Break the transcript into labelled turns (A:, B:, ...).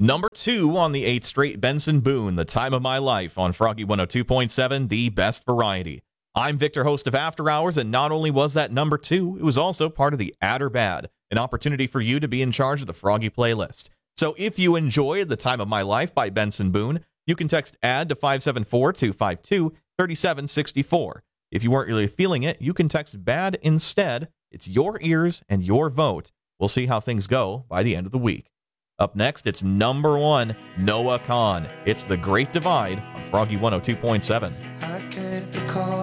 A: Number 2 on the 8th straight, Benson Boone, The Time of My Life on Froggy 102.7, the best variety. I'm Victor, host of After Hours, and not only was that number 2, it was also part of the Add or Bad, an opportunity for you to be in charge of the Froggy playlist. So if you enjoyed The Time of My Life by Benson Boone, you can text ADD to 574-252-3764. If you weren't really feeling it, you can text BAD instead. It's your ears and your vote. We'll see how things go by the end of the week. Up next, it's number 1, Noah Kahan. It's The Great Divide on Froggy 102.7.
B: I can't recall